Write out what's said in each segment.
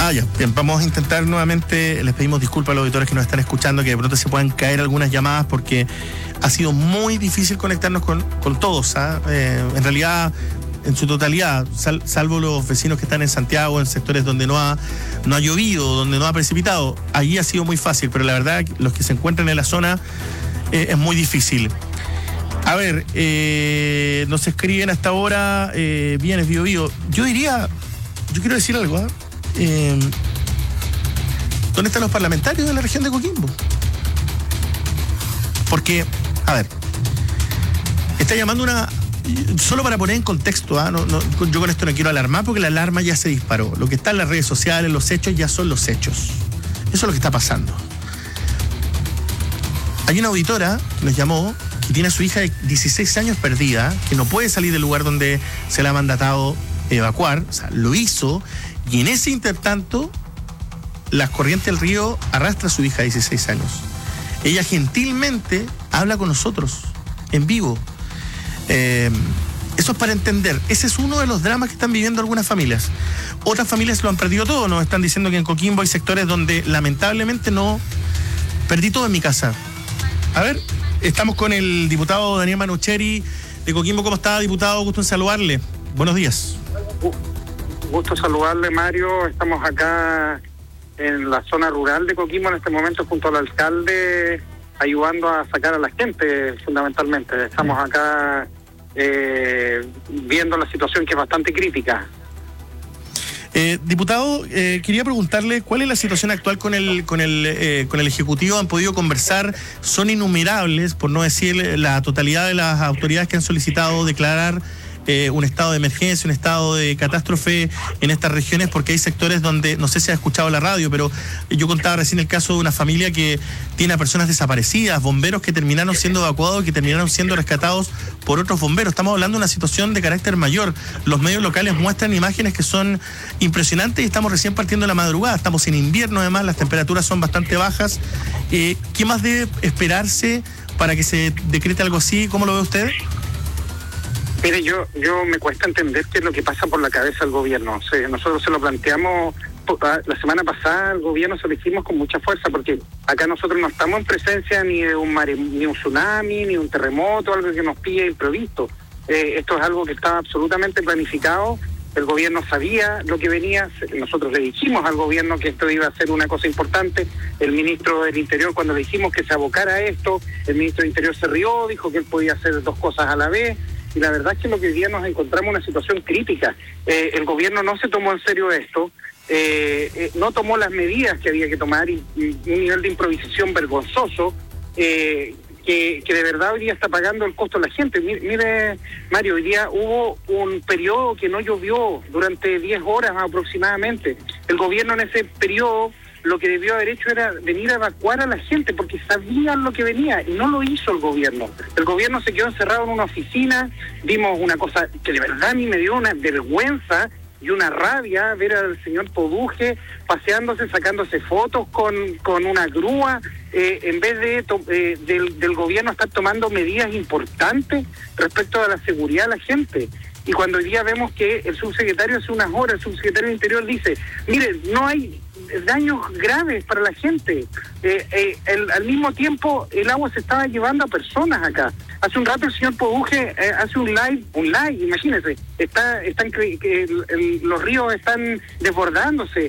Ya. Bien, vamos a intentar nuevamente, les pedimos disculpas a los auditores que nos están escuchando, que de pronto se puedan caer algunas llamadas porque ha sido muy difícil conectarnos con todos. En realidad, en su totalidad, salvo los vecinos que están en Santiago, en sectores donde no ha llovido, donde no ha precipitado, allí ha sido muy fácil, pero la verdad, los que se encuentran en la zona es muy difícil. A ver, nos escriben hasta ahora, Bienes Bio Bio. Yo quiero decir algo, ¿dónde están los parlamentarios de la región de Coquimbo? Porque, a ver, está llamando solo para poner en contexto, yo con esto no quiero alarmar porque la alarma ya se disparó. Lo que está en las redes sociales, los hechos, ya son los hechos. Eso es lo que está pasando. Hay una auditora que nos llamó, que tiene a su hija de 16 años perdida, que no puede salir del lugar donde se le ha mandatado evacuar, o sea, lo hizo, y en ese intertanto las corrientes del río arrastra a su hija de 16 años. Ella gentilmente habla con nosotros en vivo. Eso es para entender. Ese es uno de los dramas que están viviendo algunas familias. Otras familias lo han perdido todo. Nos están diciendo que en Coquimbo hay sectores donde lamentablemente no perdí todo en mi casa. A ver, estamos con el diputado Daniel Manucheri de Coquimbo. ¿Cómo está, diputado? Gusto en saludarle. Buenos días. Gusto saludarle, Mario. Estamos acá en la zona rural de Coquimbo en este momento junto al alcalde, ayudando a sacar a la gente, fundamentalmente. Estamos acá viendo la situación que es bastante crítica. Diputado, quería preguntarle cuál es la situación actual con el Ejecutivo. ¿Han podido conversar? Son innumerables, por no decir la totalidad de las autoridades que han solicitado declarar un estado de emergencia, un estado de catástrofe en estas regiones, porque hay sectores donde, no sé si ha escuchado la radio, pero yo contaba recién el caso de una familia que tiene a personas desaparecidas, bomberos que terminaron siendo evacuados, que terminaron siendo rescatados por otros bomberos. Estamos hablando de una situación de carácter mayor. Los medios locales muestran imágenes que son impresionantes y estamos recién partiendo de la madrugada. Estamos en invierno, además, las temperaturas son bastante bajas. ¿Qué más debe esperarse para que se decrete algo así? ¿Cómo lo ve usted? Mire, yo me cuesta entender qué es lo que pasa por la cabeza del gobierno. Nosotros se lo planteamos la semana pasada, al gobierno se lo dijimos con mucha fuerza, porque acá nosotros no estamos en presencia ni de ni un tsunami, ni un terremoto, algo que nos pille imprevisto. Esto es algo que estaba absolutamente planificado. El gobierno sabía lo que venía. Nosotros le dijimos al gobierno que esto iba a ser una cosa importante. El ministro del Interior, cuando le dijimos que se abocara a esto, el ministro del Interior se rió, dijo que él podía hacer dos cosas a la vez. Y la verdad es que lo que hoy día nos encontramos en una situación crítica. El gobierno no se tomó en serio esto, no tomó las medidas que había que tomar y un nivel de improvisación vergonzoso que de verdad hoy día está pagando el costo de la gente. Mire, Mario, hoy día hubo un periodo que no llovió durante 10 horas aproximadamente. El gobierno en ese periodo lo que debió haber hecho era venir a evacuar a la gente porque sabían lo que venía y no lo hizo el gobierno. El gobierno se quedó encerrado en una oficina. Vimos una cosa que de verdad a mí me dio una vergüenza y una rabia ver al señor Poduje paseándose, sacándose fotos con una grúa, en vez del gobierno estar tomando medidas importantes respecto a la seguridad de la gente. Y cuando hoy día vemos que el subsecretario hace unas horas, el subsecretario del Interior dice, mire, no hay daños graves para la gente. Al mismo tiempo, el agua se estaba llevando a personas acá. Hace un rato el señor Poduje hace un live, imagínense, los ríos están desbordándose,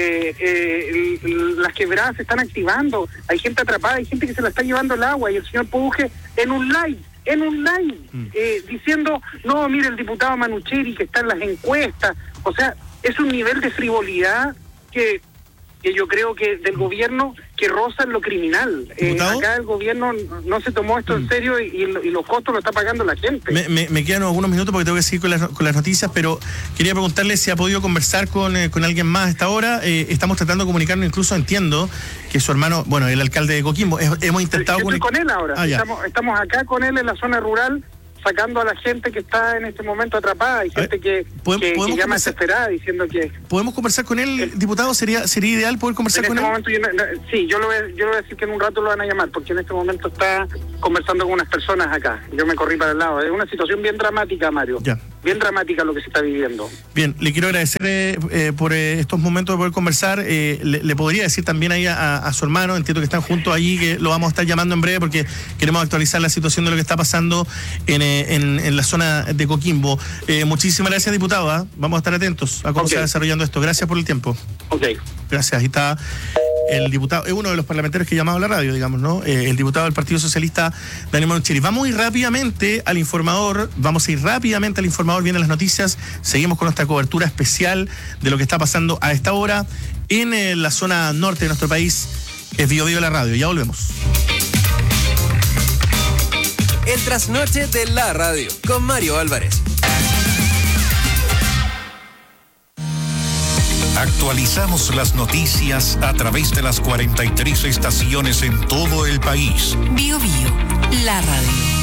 las quebradas se están activando, hay gente atrapada, hay gente que se la está llevando el agua, y el señor Poduje en un live, diciendo, no, mire el diputado Manucheri que está en las encuestas. O sea, es un nivel de frivolidad que yo creo que del gobierno que roza en lo criminal. Acá el gobierno no se tomó esto en serio y los costos lo está pagando la gente. Me quedan algunos minutos porque tengo que seguir con las noticias, pero quería preguntarle si ha podido conversar con alguien más a esta hora. Estamos tratando de comunicarnos, incluso entiendo que su hermano, bueno, el alcalde de Coquimbo, hemos intentado... Yo estoy con él ahora, estamos acá con él en la zona rural, sacando a la gente que está en este momento atrapada. Hay gente que llama desesperada diciendo que... ¿Podemos conversar con él, diputado? ¿Sería ideal poder conversar con él? Sí, yo le voy a decir que en un rato lo van a llamar, porque en este momento está conversando con unas personas acá. Yo me corrí para el lado. Es una situación bien dramática, Mario. Ya. bien dramática lo que se está viviendo. Bien, le quiero agradecer por estos momentos de poder conversar. Le podría decir también ahí a su hermano, entiendo que están juntos allí, que lo vamos a estar llamando en breve porque queremos actualizar la situación de lo que está pasando en la zona de Coquimbo. Muchísimas gracias, diputado. Vamos a estar atentos a cómo se va desarrollando esto. Gracias por el tiempo. Ok. Gracias. Ahí está el diputado, es uno de los parlamentarios que ha llamado a la radio, digamos, ¿no? El diputado del Partido Socialista, Daniel Moncheri. Vamos a ir rápidamente al informador, vienen las noticias, seguimos con nuestra cobertura especial de lo que está pasando a esta hora en la zona norte de nuestro país. Es Bio Bio la radio, ya volvemos. El trasnoche de la radio, con Mario Álvarez. Actualizamos las noticias a través de las 43 estaciones en todo el país. Bio Bio, la radio.